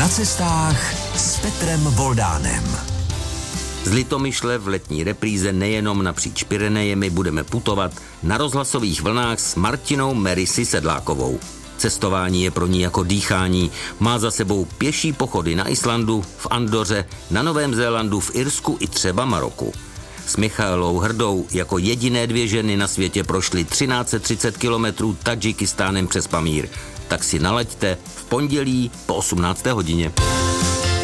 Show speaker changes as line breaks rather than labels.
Na cestách s Petrem Voldánem.
Z Litomyšle v letní repríze nejenom napříč Pyrenejemi budeme putovat na rozhlasových vlnách s Martinou Merisy Sedlákovou. Cestování je pro ní jako dýchání. Má za sebou pěší pochody na Islandu, v Andoře, na Novém Zélandu, v Irsku i třeba Maroku. S Michaelou Hrdou jako jediné 2 ženy na světě prošly 1330 kilometrů Tadžikistánem přes Pamír. Tak si nalaďte v pondělí po 18. hodině.